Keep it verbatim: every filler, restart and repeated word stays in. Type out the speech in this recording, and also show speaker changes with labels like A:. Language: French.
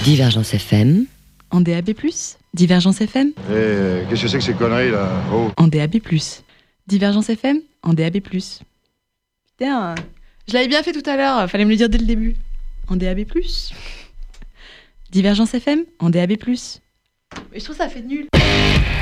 A: Divergence F M.
B: En D A B plus. Divergence F M.
C: Eh, euh, qu'est-ce que c'est que ces conneries là? Oh.
B: En D A B plus. Divergence F M. En D A B plus. Putain, je l'avais bien fait tout à l'heure, fallait me le dire dès le début. En D A B plus. Divergence F M. En D A B plus. Mais je trouve ça fait nul.